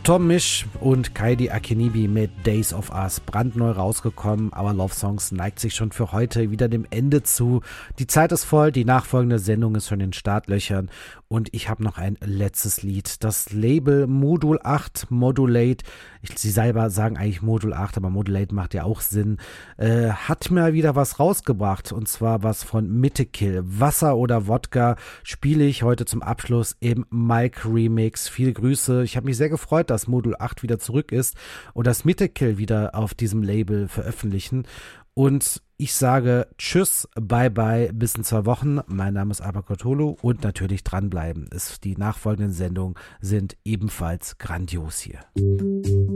Tom Misch und Kaidi Akinibi mit Days of Us, brandneu rausgekommen. Our Love Songs neigt sich schon für heute wieder dem Ende zu. Die Zeit ist voll, die nachfolgende Sendung ist schon in den Startlöchern und ich habe noch ein letztes Lied. Das Label Modul 8, Modulate, sie selber sagen eigentlich Modul 8, aber Modulate macht ja auch Sinn, hat mir wieder was rausgebracht und zwar was von Mythical. Wasser oder Wodka spiele ich heute zum Abschluss im Mike Remix. Viele Grüße, ich habe mich sehr gefreut, dass Modul 8 wieder zurück ist und das Mythical wieder auf diesem Label veröffentlichen. Und ich sage Tschüss, bye bye, bis in 2 Wochen. Mein Name ist Abakotolo und natürlich dranbleiben. Die nachfolgenden Sendungen sind ebenfalls grandios hier.